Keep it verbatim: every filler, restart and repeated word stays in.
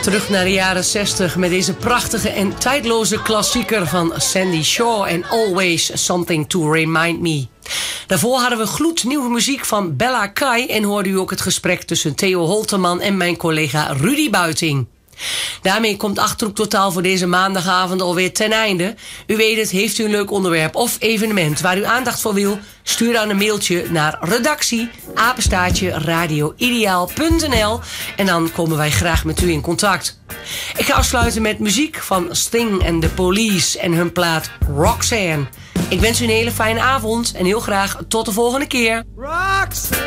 Terug naar de jaren zestig met deze prachtige en tijdloze klassieker van Sandy Shaw en Always Something to Remind Me. Daarvoor hadden we gloednieuwe muziek van Bella Kai en hoorde u ook het gesprek tussen Theo Holterman en mijn collega Rudy Buiting. Daarmee komt Achterhoek Totaal voor deze maandagavond alweer ten einde. U weet het, heeft u een leuk onderwerp of evenement waar u aandacht voor wil? Stuur dan een mailtje naar redactie apenstaartje radioideaal punt n l en dan komen wij graag met u in contact. Ik ga afsluiten met muziek van Sting en The Police en hun plaat Roxanne. Ik wens u een hele fijne avond en heel graag tot de volgende keer. Roxanne.